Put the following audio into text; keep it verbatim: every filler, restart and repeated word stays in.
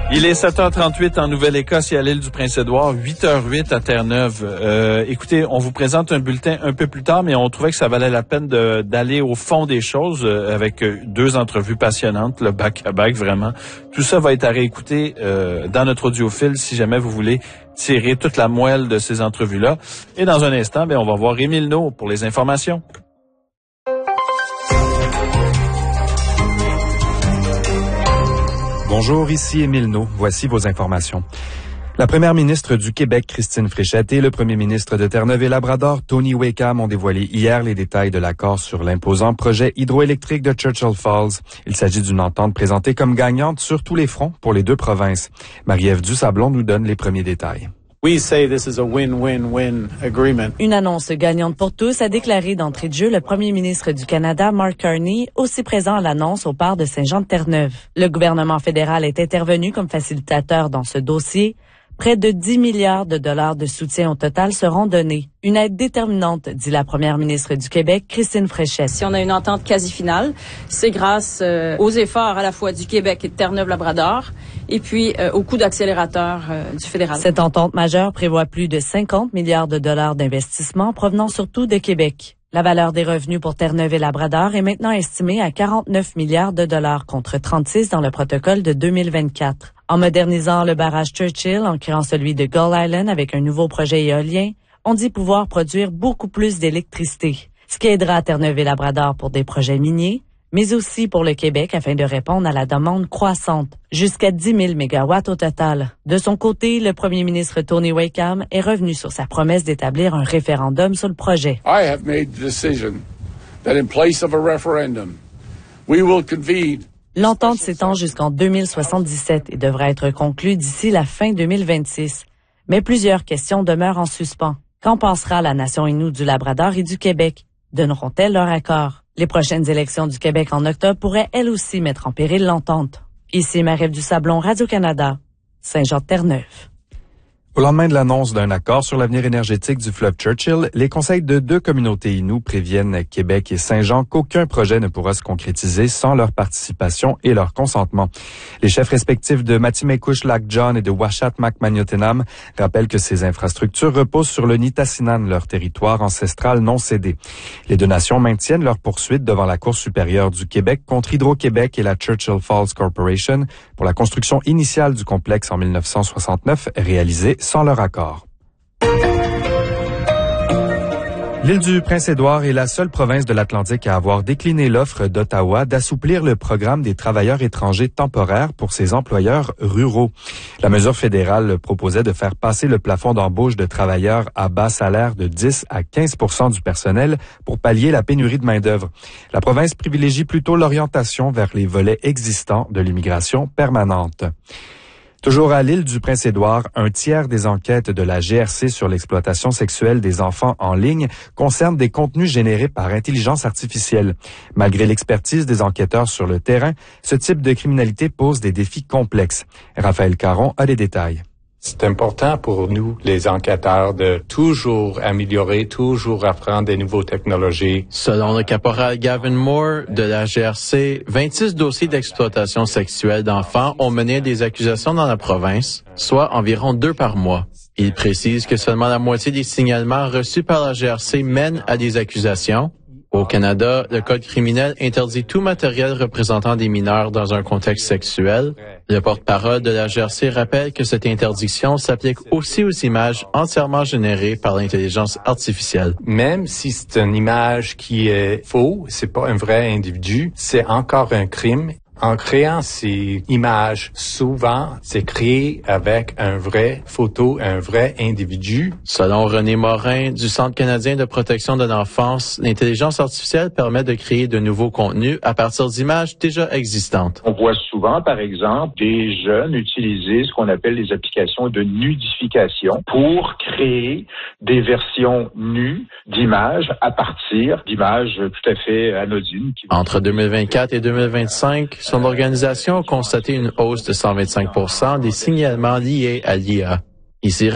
Il est sept heures trente-huit en Nouvelle-Écosse et à l'île du Prince-Édouard, huit heures huit à Terre-Neuve. Euh, écoutez, on vous présente un bulletin un peu plus tard, mais on trouvait que ça valait la peine de, d'aller au fond des choses euh, avec deux entrevues passionnantes, le back-à-back, vraiment. Tout ça va être à réécouter euh, dans notre audiophile si jamais vous voulez tirer toute la moelle de ces entrevues-là. Et dans un instant, bien, on va voir Émile Naud pour les informations. Bonjour, ici Émile Naud. Voici vos informations. La première ministre du Québec, Christine Fréchette, et le premier ministre de Terre-Neuve et Labrador, Tony Wakeham, ont dévoilé hier les détails de l'accord sur l'imposant projet hydroélectrique de Churchill Falls. Il s'agit d'une entente présentée comme gagnante sur tous les fronts pour les deux provinces. Marie-Ève Dusablon nous donne les premiers détails. We say this is a win-win-win agreement. Une annonce gagnante pour tous a déclaré d'entrée de jeu le premier ministre du Canada, Mark Carney, aussi présent à l'annonce au port de Saint-Jean-de-Terre-Neuve. Le gouvernement fédéral est intervenu comme facilitateur dans ce dossier. Près de dix milliards de dollars de soutien au total seront donnés. Une aide déterminante, dit la première ministre du Québec, Christine Fréchette. Si on a une entente quasi finale, c'est grâce euh, aux efforts à la fois du Québec et de Terre-Neuve-Labrador, et puis euh, au coup d'accélérateur euh, du fédéral. Cette entente majeure prévoit plus de cinquante milliards de dollars d'investissement provenant surtout de Québec. La valeur des revenus pour Terre-Neuve et Labrador est maintenant estimée à quarante-neuf milliards de dollars contre trente-six dans le protocole de deux mille vingt-quatre. En modernisant le barrage Churchill, en créant celui de Gull Island avec un nouveau projet éolien, on dit pouvoir produire beaucoup plus d'électricité, ce qui aidera Terre-Neuve et Labrador pour des projets miniers, mais aussi pour le Québec afin de répondre à la demande croissante, jusqu'à dix mille mégawatts au total. De son côté, le premier ministre Tony Wakeham est revenu sur sa promesse d'établir un référendum sur le projet. I have made the decision that in place of a referendum, we will convene. L'entente s'étend jusqu'en deux mille soixante-dix-sept et devrait être conclue d'ici la fin deux mille vingt-six. Mais plusieurs questions demeurent en suspens. Qu'en pensera la nation Innu du Labrador et du Québec? Donneront-elles leur accord? Les prochaines élections du Québec en octobre pourraient elles aussi mettre en péril l'entente. Ici Marie-Ève Dusablon, Radio-Canada, Saint-Jean-de-Terre-Neuve. Au lendemain de l'annonce d'un accord sur l'avenir énergétique du fleuve Churchill, les conseils de deux communautés Innu préviennent Québec et Saint-Jean qu'aucun projet ne pourra se concrétiser sans leur participation et leur consentement. Les chefs respectifs de Matimekush-Lac-John et de Uashat-Macmagnotenam rappellent que ces infrastructures reposent sur le Nitassinan, leur territoire ancestral non cédé. Les deux nations maintiennent leur poursuite devant la Cour supérieure du Québec contre Hydro-Québec et la Churchill Falls Corporation pour la construction initiale du complexe en mille neuf cent soixante-neuf réalisée sans leur accord. L'île du Prince-Édouard est la seule province de l'Atlantique à avoir décliné l'offre d'Ottawa d'assouplir le programme des travailleurs étrangers temporaires pour ses employeurs ruraux. La mesure fédérale proposait de faire passer le plafond d'embauche de travailleurs à bas salaire de dix à quinze pour cent du personnel pour pallier la pénurie de main-d'œuvre. La province privilégie plutôt l'orientation vers les volets existants de l'immigration permanente. Toujours à l'île du Prince-Édouard, un tiers des enquêtes de la G R C sur l'exploitation sexuelle des enfants en ligne concernent des contenus générés par intelligence artificielle. Malgré l'expertise des enquêteurs sur le terrain, ce type de criminalité pose des défis complexes. Raphaël Caron a les détails. C'est important pour nous, les enquêteurs, de toujours améliorer, toujours apprendre des nouvelles technologies. Selon le caporal Gavin Moore de la G R C, vingt-six dossiers d'exploitation sexuelle d'enfants ont mené des accusations dans la province, soit environ deux par mois. Il précise que seulement la moitié des signalements reçus par la G R C mènent à des accusations. Au Canada, le Code criminel interdit tout matériel représentant des mineurs dans un contexte sexuel. Le porte-parole de la G R C rappelle que cette interdiction s'applique aussi aux images entièrement générées par l'intelligence artificielle. Même si c'est une image qui est faux, c'est pas un vrai individu, c'est encore un crime. En créant ces images, souvent, c'est créé avec un vrai photo, un vrai individu. Selon René Morin du Centre canadien de protection de l'enfance, l'intelligence artificielle permet de créer de nouveaux contenus à partir d'images déjà existantes. On voit souvent, par exemple, des jeunes utiliser ce qu'on appelle les applications de nudification pour créer des versions nues d'images à partir d'images tout à fait anodines. Entre deux mille vingt-quatre et deux mille vingt-cinq, son organisation a constaté une hausse de cent vingt-cinq pour cent des signalements liés à l'I A. Ici